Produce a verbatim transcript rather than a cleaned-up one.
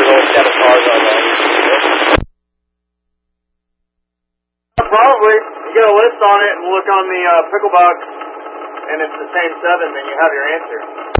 always got a cars on that. Probably. You get a list on it and look on the uh, pickle box, and it's the same seven, then you have your answer.